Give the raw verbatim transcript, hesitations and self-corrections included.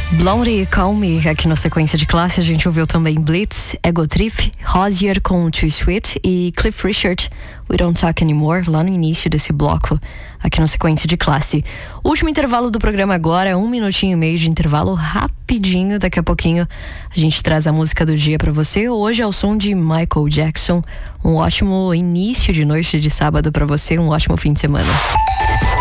Blondie e Call Me, aqui na sequência de classe a gente ouviu também Blitz, Ego Trip, Rosier com Too Sweet e Cliff Richard, We Don't Talk Anymore, lá no início desse bloco, aqui na sequência de classe. O último intervalo do programa agora é um minutinho e meio de intervalo rapidinho, daqui a pouquinho a gente traz a música do dia pra você. Hoje é o som de Michael Jackson, um ótimo início de noite de sábado pra você, um ótimo fim de semana.